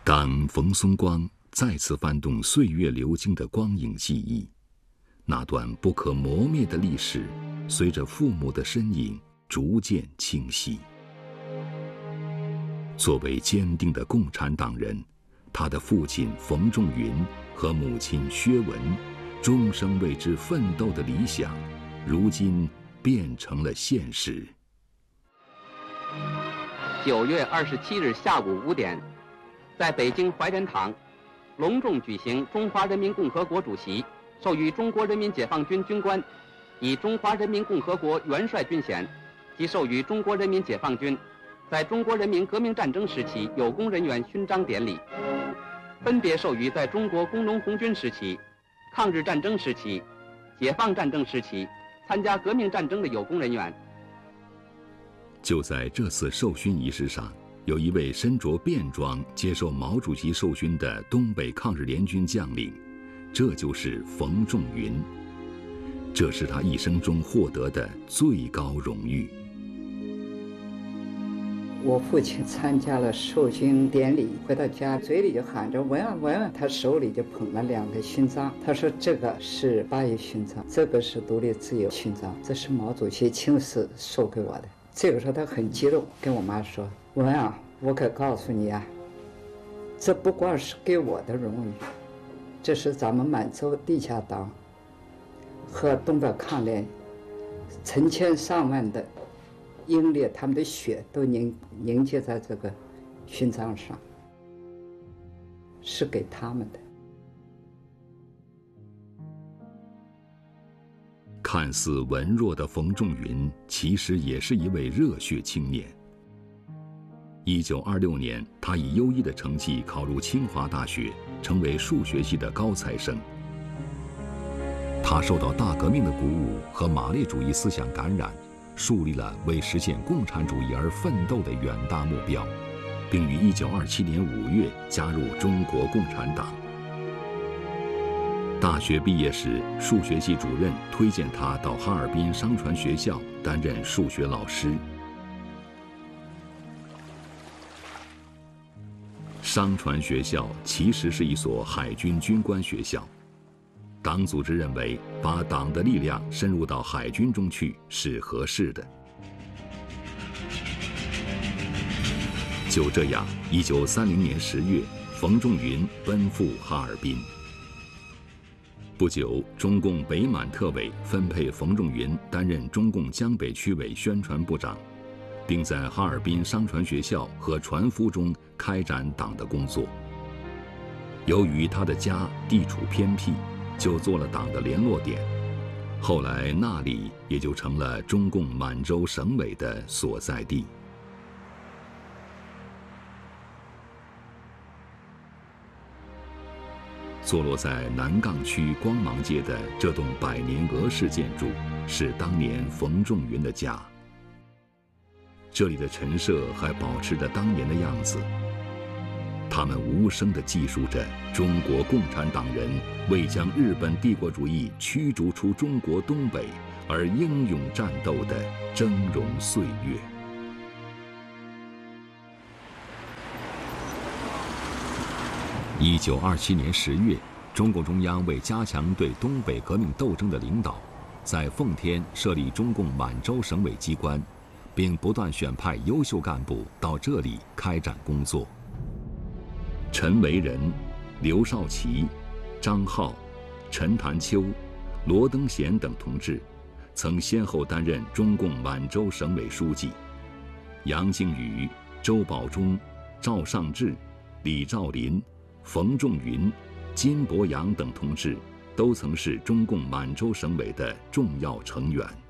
当冯松光再次翻动岁月流经的光影记忆，那段不可磨灭的历史，随着父母的身影逐渐清晰。作为坚定的共产党人，他的父亲冯仲云和母亲薛文终生为之奋斗的理想，如今变成了现实。 9月27日下午5点，在北京怀仁堂隆重举行中华人民共和国主席授予中国人民解放军军官以中华人民共和国元帅军衔及授予中国人民解放军在中国人民革命战争时期有功人员勋章典礼，分别授予在中国工农红军时期、抗日战争时期、解放战争时期参加革命战争的有功人员。 就在这次授勋仪式上，有一位身着便装接受毛主席授勋的东北抗日联军将领，这就是冯仲云。这是他一生中获得的最高荣誉。 我父亲参加了授军典礼，回到家嘴里就喊着文案文案，他手里就捧了2个勋章，他说这个是8一勋章，这个是独立自由勋章，这是毛主席亲自授给我的。这个时候他很激动，跟我妈说，文啊，我可告诉你啊，这不光是给我的荣誉，这是咱们满洲地下党和东北抗联成千上万的英烈，他们的血都凝结在这个勋章上，是给他们的。 看似文弱的冯仲云，其实也是一位热血青年。1926年，他以优异的成绩考入清华大学，成为数学系的高材生。他受到大革命的鼓舞和马列主义思想感染，树立了为实现共产主义而奋斗的远大目标，并于1927年5月加入中国共产党。大学毕业时，数学系主任推荐他到哈尔滨商船学校担任数学老师。商船学校其实是一所海军军官学校，党组织认为把党的力量深入到海军中去是合适的。就这样，1930年10月，冯仲云奔赴哈尔滨。不久，中共北满特委分配冯仲云担任中共江北区委宣传部长，并在哈尔滨商船学校和船夫中开展党的工作。由于他的家地处偏僻，就做了党的联络点，后来那里也就成了中共满洲省委的所在地。坐落在南岗区光芒街的这栋100年俄式建筑，是当年冯仲云的家。这里的陈设还保持着当年的样子，他们无声地记述着中国共产党人为将日本帝国主义驱逐出中国东北而英勇战斗的峥嵘岁月。1927年10月，中共中央为加强对东北革命斗争的领导，在奉天设立中共满洲省委机关，并不断选派优秀干部到这里开展工作。陈维仁、刘少奇、张浩、陈潭秋、罗登贤等同志，曾先后担任中共满洲省委书记；杨靖宇、周保中、赵尚志、李兆林、冯仲云、金伯阳等同志都曾是中共满洲省委的重要成员。